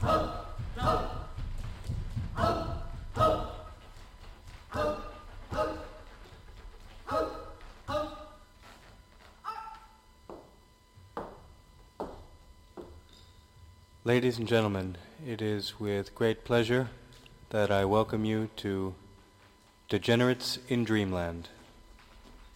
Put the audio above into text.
Ladies and gentlemen, it is with great pleasure that I welcome you to Degenerates in Dreamland.